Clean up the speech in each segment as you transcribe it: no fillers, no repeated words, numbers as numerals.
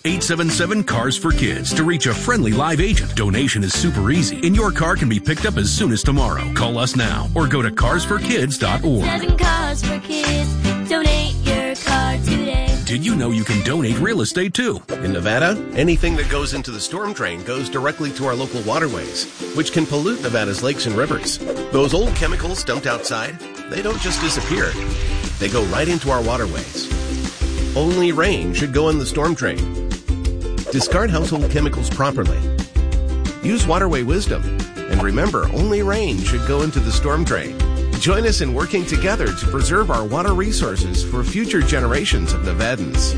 877-CARS-FOR-KIDS to reach a friendly live agent. Donation is super easy, and your car can be picked up as soon as tomorrow. Call us now or go to carsforkids.org. 7 Cars for Kids. Donate your car today. Did you know you can donate real estate too? In Nevada, anything that goes into the storm drain goes directly to our local waterways, which can pollute Nevada's lakes and rivers. Those old chemicals dumped outside, they don't just disappear. They go right into our waterways. Only rain should go in the storm drain. Discard household chemicals properly. Use waterway wisdom. And remember, only rain should go into the storm drain. Join us in working together to preserve our water resources for future generations of Nevadans.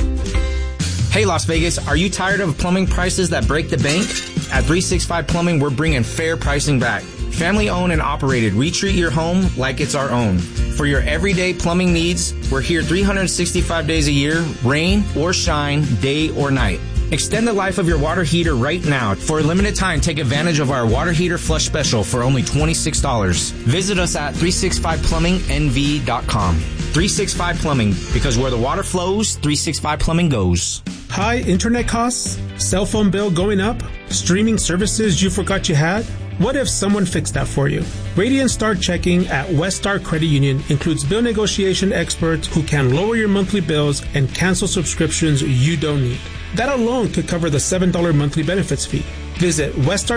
Hey, Las Vegas, are you tired of plumbing prices that break the bank? At 365 Plumbing, we're bringing fair pricing back. Family owned and operated, we treat your home like it's our own. For your everyday plumbing needs, we're here 365 days a year, rain or shine, day or night. Extend the life of your water heater right now. For a limited time, take advantage of our water heater flush special for only $26. Visit us at 365plummingnv.com. 365 Plumbing, because where the water flows, 365 Plumbing goes. High internet costs? Cell phone bill going up? Streaming services you forgot you had? What if someone fixed that for you? Radiant Star Checking at Westar Credit Union includes bill negotiation experts who can lower your monthly bills and cancel subscriptions you don't need. That alone could cover the $7 monthly benefits fee. Visit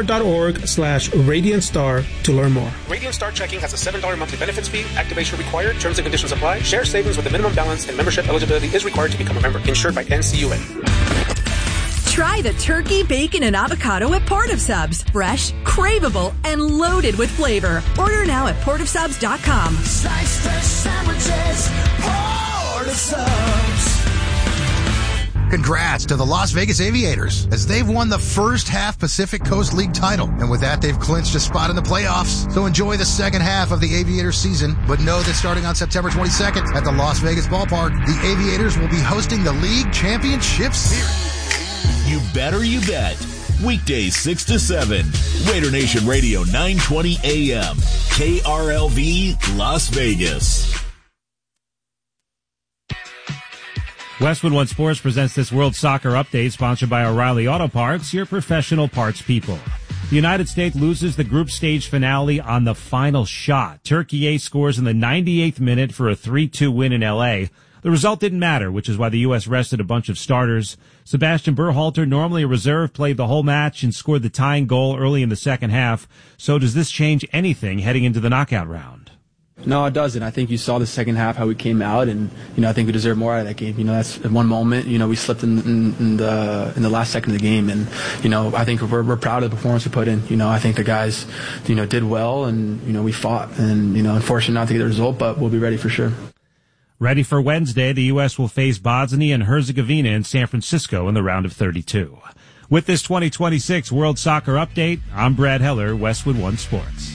westar.org/RadiantStar to learn more. Radiant Star Checking has a $7 monthly benefits fee. Activation required. Terms and conditions apply. Share savings with a minimum balance and membership eligibility is required to become a member. Insured by NCUA. Try the turkey, bacon, and avocado at Port of Subs. Fresh, craveable, and loaded with flavor. Order now at portofsubs.com. Slice fresh sandwiches, Port of Subs. Congrats to the Las Vegas Aviators, as they've won the first half Pacific Coast League title. And with that, they've clinched a spot in the playoffs. So enjoy the second half of the Aviators season. But know that starting on September 22nd at the Las Vegas Ballpark, the Aviators will be hosting the League Championship Series. You better you bet. Weekdays 6 to 7. Raider Nation Radio 920 AM. KRLV Las Vegas. Westwood One Sports presents this World Soccer Update, sponsored by O'Reilly Auto Parts, your professional parts people. The United States loses the group stage finale on the final shot. Turkey A scores in the 98th minute for a 3-2 win in L.A. The result didn't matter, which is why the U.S. rested a bunch of starters. Sebastian Berhalter, normally a reserve, played the whole match and scored the tying goal early in the second half. So does this change anything heading into the knockout round? No, it doesn't. I think you saw the second half how we came out, and I think we deserve more out of that game. That's at one moment. We slipped in the last second of the game, and I think we're proud of the performance we put in. I think the guys did well, and we fought, and unfortunately not to get the result, but we'll be ready for sure. Ready for Wednesday, the U.S. will face Bosnia and Herzegovina in San Francisco in the round of 32. With this 2026 World Soccer Update, I'm Brad Heller, Westwood One Sports.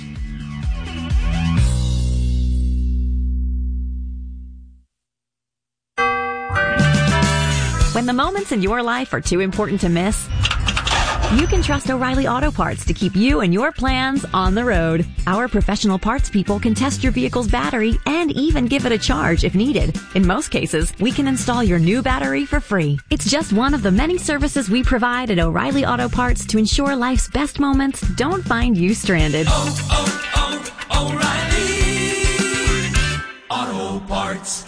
When the moments in your life are too important to miss, you can trust O'Reilly Auto Parts to keep you and your plans on the road. Our professional parts people can test your vehicle's battery and even give it a charge if needed. In most cases, we can install your new battery for free. It's just one of the many services we provide at O'Reilly Auto Parts to ensure life's best moments don't find you stranded. O'Reilly Auto Parts.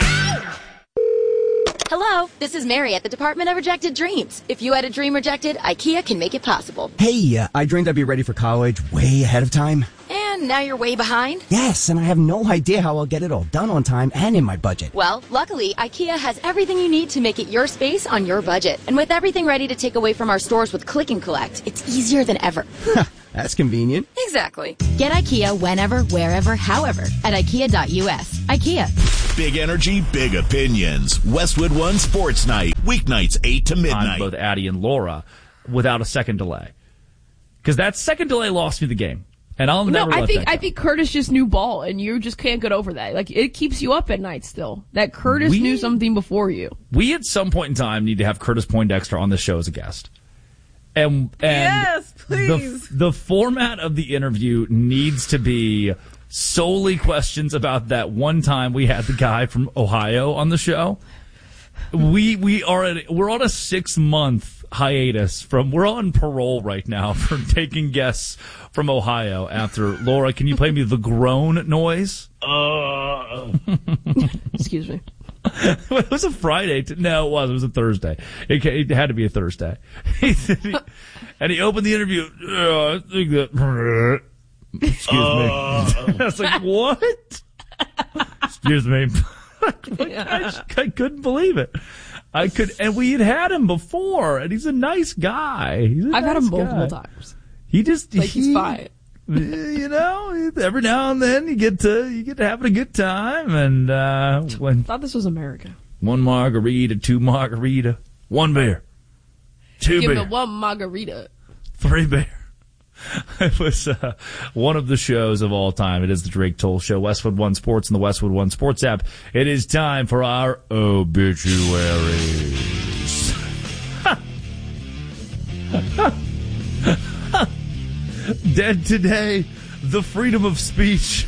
Hello, this is Mary at the Department of Rejected Dreams. If you had a dream rejected, IKEA can make it possible. Hey, I dreamed I'd be ready for college way ahead of time. And now you're way behind? Yes, and I have no idea how I'll get it all done on time and in my budget. Well, luckily, IKEA has everything you need to make it your space on your budget. And with everything ready to take away from our stores with Click and Collect, it's easier than ever. That's convenient. Exactly. Get IKEA whenever, wherever, however at IKEA.us. IKEA. Big energy, big opinions. Westwood One Sports Night. Weeknights 8 to midnight. On both Addie and Laura without a second delay. Because that second delay lost me the game. And I'll never let that go. I think Curtis just knew ball, and you just can't get over that. Like, it keeps you up at night still. That Curtis knew something before you. We at some point in time need to have Curtis Poindexter on this show as a guest. And yes, please. The format of the interview needs to be solely questions about that one time we had the guy from Ohio on the show. We're on a 6-month hiatus we're on parole right now for taking guests from Ohio after Laura. Can you play me the groan noise? Excuse me. It was a Friday. No, it was. It was a Thursday. It had to be a Thursday. And he opened the interview. I think that. Excuse me. I was like, what? Excuse me. I couldn't believe it. And we had him before, and he's a nice guy. I've had him multiple times. He's fine. You know, every now and then you get to having a good time, and I thought this was America. 1 margarita, 2 margarita, 1 beer, 2 beer. Give me 1 margarita. 3 beer. It was one of the shows of all time. It is the Drake Toll Show, Westwood One Sports and the Westwood One Sports app. It is time for our obituaries. Dead today, the freedom of speech.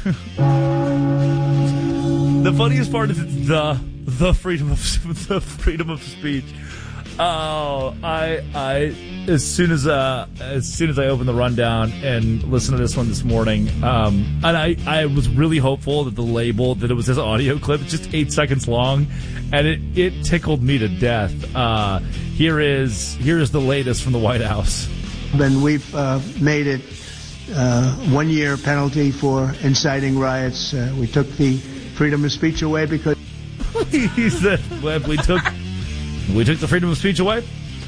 The funniest part is it's the freedom of speech. Oh, as soon as I opened the rundown and listened to this one this morning, and I was really hopeful that the label that it was this audio clip, it's just 8 seconds long, and it tickled me to death. Here is the latest from the White House. And we've made it 1 year penalty for inciting riots. We took the freedom of speech away because he said we took the freedom of speech away.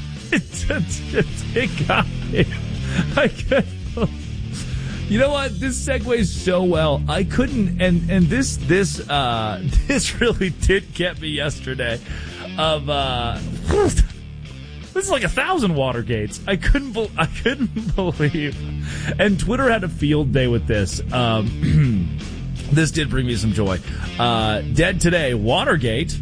It got me. You know what? This segues so well. I couldn't, and this really did get me yesterday. This is like 1,000 Watergates. I couldn't believe. And Twitter had a field day with this. This did bring me some joy. Dead today, Watergate.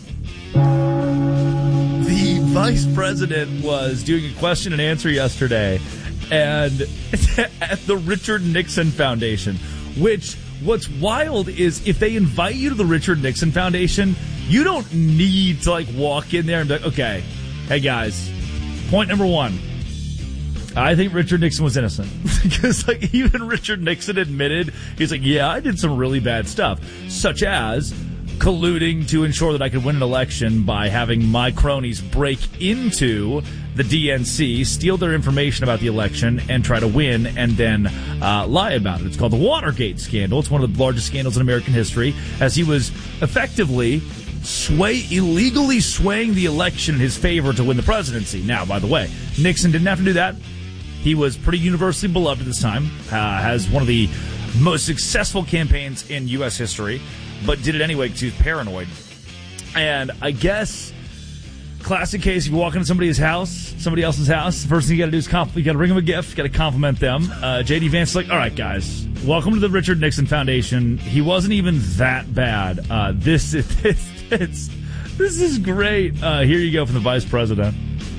The vice president was doing a question and answer yesterday, and at the Richard Nixon Foundation, which what's wild is if they invite you to the Richard Nixon Foundation, you don't need to walk in there and be like, okay, hey guys, point number 1. I think Richard Nixon was innocent. Because even Richard Nixon admitted, he's like, yeah, I did some really bad stuff, such as colluding to ensure that I could win an election by having my cronies break into the DNC, steal their information about the election, and try to win, and then lie about it. It's called the Watergate scandal. It's one of the largest scandals in American history, as he was effectively illegally swaying the election in his favor to win the presidency. Now, by the way, Nixon didn't have to do that. He was pretty universally beloved at this time, has one of the most successful campaigns in U.S. history, but did it anyway because he was paranoid. And I guess, classic case, you walk into somebody else's house, the first thing you got to do is you got to bring them a gift, you got to compliment them. J.D. Vance is like, all right, guys, welcome to the Richard Nixon Foundation. He wasn't even that bad. This is great. Here you go from the vice president.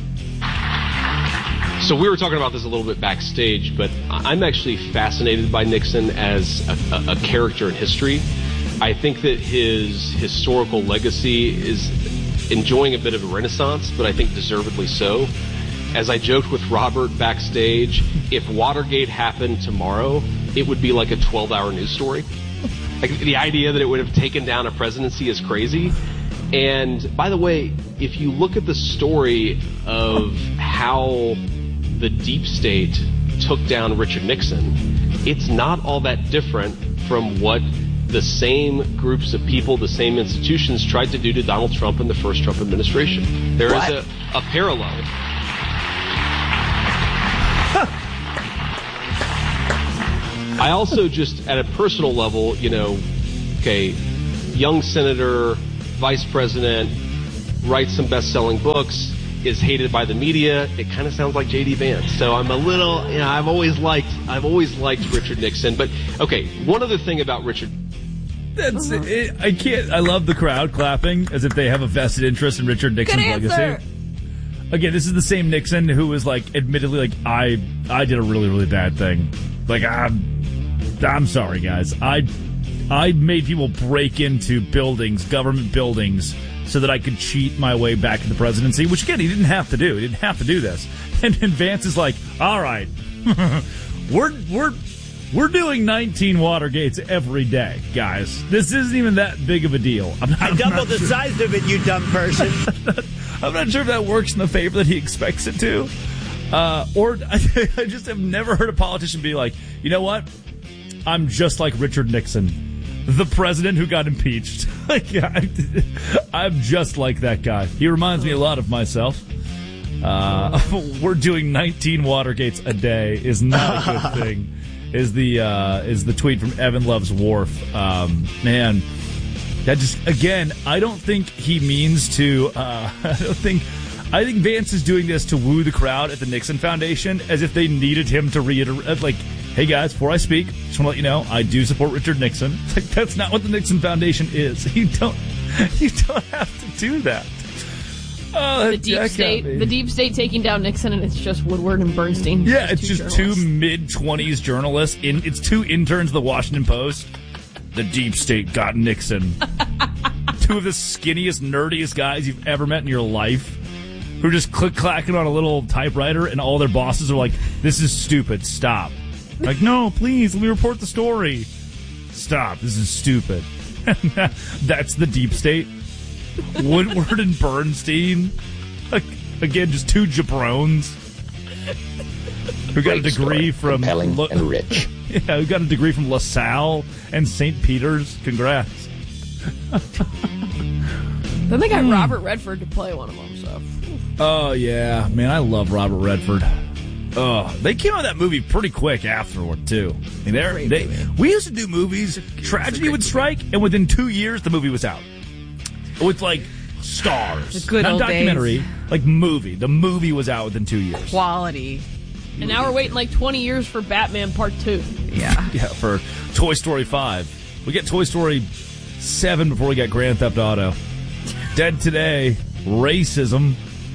So we were talking about this a little bit backstage, but I'm actually fascinated by Nixon as a character in history. I think that his historical legacy is enjoying a bit of a renaissance, but I think deservedly so. As I joked with Robert backstage, if Watergate happened tomorrow, it would be like a 12-hour news story. The idea that it would have taken down a presidency is crazy. And by the way, if you look at the story of how the deep state took down Richard Nixon, it's not all that different from what the same groups of people, the same institutions tried to do to Donald Trump in the first Trump administration. There is a parallel. I also just, at a personal level, young senator, vice president, writes some best-selling books, is hated by the media. It kind of sounds like J.D. Vance. So I'm a little, I've always liked Richard Nixon. But okay, one other thing about Richard. That's it. I love the crowd clapping as if they have a vested interest in Richard Nixon's legacy. Again, this is the same Nixon who was admittedly I did a really, really bad thing. I'm sorry, guys. I made people break into buildings, government buildings, so that I could cheat my way back to the presidency, which, again, he didn't have to do. He didn't have to do this. And Vance is like, all right, we're doing 19 Watergates every day, guys. This isn't even that big of a deal. I doubled the size of it, you dumb person. I'm not sure if that works in the favor that he expects it to. Or I just have never heard a politician be like, you know what? I'm just like Richard Nixon, the president who got impeached. I'm just like that guy. He reminds me a lot of myself. We're doing 19 Watergates a day is not a good thing. Is the tweet from Evan Loves Wharf. Man, that just, again, I don't think he means to. I think Vance is doing this to woo the crowd at the Nixon Foundation, as if they needed him to reiterate, like, hey guys, before I speak, just want to let you know I do support Richard Nixon. Like, that's not what the Nixon Foundation is. You don't have to do that. Oh, the deep state taking down Nixon, and it's just Woodward and Bernstein. Yeah, it's just two mid-20s journalists. It's two interns of the Washington Post. The deep state got Nixon. Two of the skinniest, nerdiest guys you've ever met in your life, who are just click-clacking on a little typewriter, and all their bosses are like, this is stupid, stop. Like, no, please, let me report the story. Stop, this is stupid. That's the deep state. Woodward and Bernstein, again, just two jabrones who got a degree from and rich. Yeah, who got a degree from LaSalle and St. Peter's. Congrats. Then they got Robert Redford to play one of them. So. Oh yeah, man, I love Robert Redford. Oh, they came out with that movie pretty quick afterward too. I mean, we used to do movies. Tragedy would strike, and within 2 years, the movie was out. With, like, stars. The good Not old documentary, days. like movie. The movie was out within 2 years. Quality. And now we're waiting like 20 years for Batman Part 2. Yeah. Yeah, for Toy Story 5. We get Toy Story 7 before we get Grand Theft Auto. Dead Today, racism.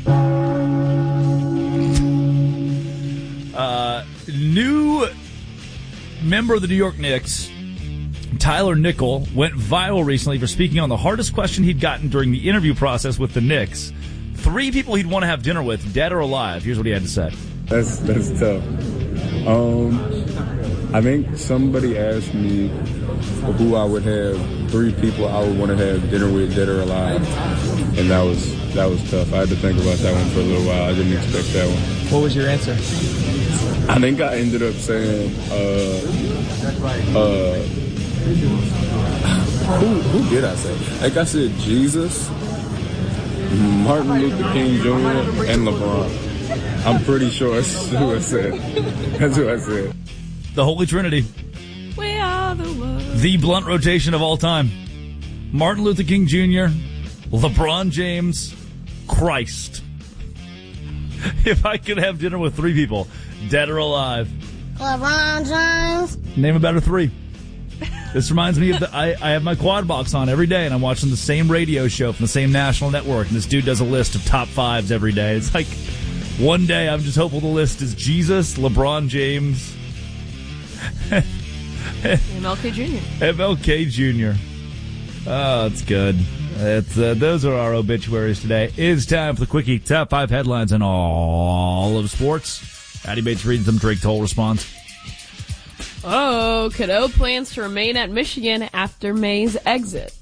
New member of the New York Knicks, Tyler Nickel, went viral recently for speaking on the hardest question he'd gotten during the interview process with the Knicks. 3 people he'd want to have dinner with, dead or alive. Here's what he had to say. That's tough. I think somebody asked me who I would have, 3 people I would want to have dinner with, dead or alive, and that was tough. I had to think about that one for a little while. I didn't expect that one. What was your answer? I think I ended up saying, who did I say? Like I said, Jesus, Martin Luther King Jr., and LeBron. I'm pretty sure that's who I said. That's who I said. The Holy Trinity. We are the world. The blunt rotation of all time. Martin Luther King Jr., LeBron James, Christ. If I could have dinner with 3 people, dead or alive. LeBron James. Name a better 3. This reminds me of I have my quad box on every day, and I'm watching the same radio show from the same national network, and this dude does a list of top 5s every day. It's like, one day I'm just hopeful the list is Jesus, LeBron James, MLK Jr. MLK Jr. Oh, it's good. Those are our obituaries today. It's time for the Quickie Top 5 headlines in all of sports. Addy Bates reads them. Drake Toll responds. Oh, Cadeau plans to remain at Michigan after May's exit.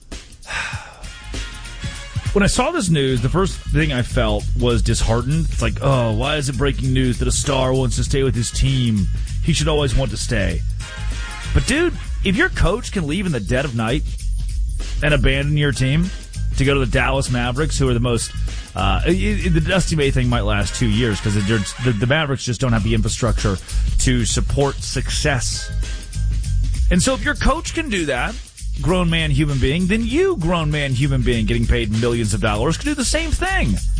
When I saw this news, the first thing I felt was disheartened. It's like, oh, why is it breaking news that a star wants to stay with his team? He should always want to stay. But, dude, if your coach can leave in the dead of night and abandon your team to go to the Dallas Mavericks, who are the most... the Dusty May thing might last 2 years because the Mavericks just don't have the infrastructure to support success. And so if your coach can do that, grown man human being, then you, grown man human being getting paid millions of dollars, can do the same thing.